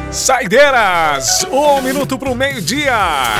Saideiras, 1 minuto para o meio-dia.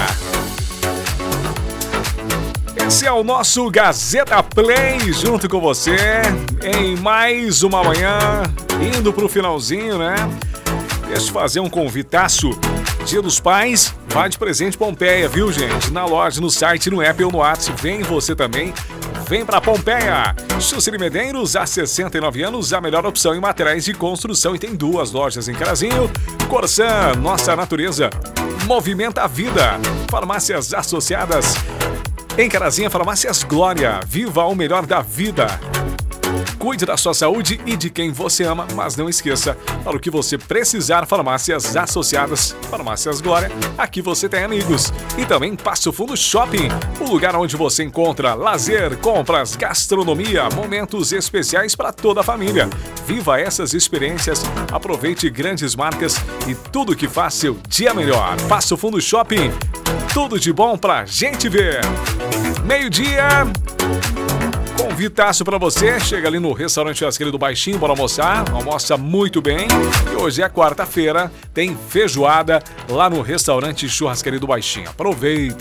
Esse é o nosso Gazeta Play, junto com você, em mais uma manhã, indo para o finalzinho, né? Deixa eu fazer um convitaço. Dia dos Pais, vai de presente Pompeia, viu, gente? Na loja, no site, no app ou no WhatsApp. Vem você também. Vem pra Pompeia. Chuciri Medeiros, há 69 anos, a melhor opção em materiais de construção. E tem 2 lojas em Carazinho. Corsan, nossa natureza movimenta a vida. Farmácias associadas. Em Carazinho, Farmácias Glória. Viva o melhor da vida. Cuide da sua saúde e de quem você ama, mas não esqueça, para o que você precisar, Farmácias Associadas, Farmácias Glória, aqui você tem amigos. E também Passo Fundo Shopping, o lugar onde você encontra lazer, compras, gastronomia, momentos especiais para toda a família. Viva essas experiências, aproveite grandes marcas e tudo que faz seu dia melhor. Passo Fundo Shopping, tudo de bom pra gente ver. Meio-dia. Convitaço pra você, chega ali no restaurante Churrasqueiro do Baixinho, bora almoçar, almoça muito bem. E hoje é quarta-feira, tem feijoada lá no restaurante Churrasqueiro do Baixinho. Aproveita!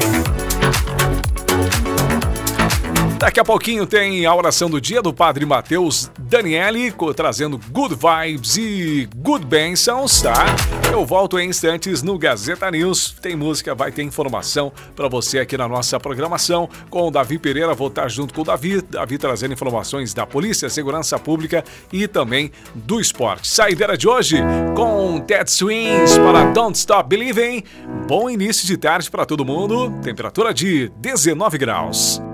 Daqui a pouquinho tem a oração do dia do Padre Matheus Daniele, trazendo good vibes e good bênçãos, tá? Eu volto em instantes no Gazeta News. Tem música, vai ter informação para você aqui na nossa programação. Com o Davi Pereira, vou estar junto com o Davi trazendo informações da Polícia, Segurança Pública e também do esporte. Saideira de hoje com Ted Swings para Don't Stop Believing. Bom início de tarde para todo mundo. Temperatura de 19 graus.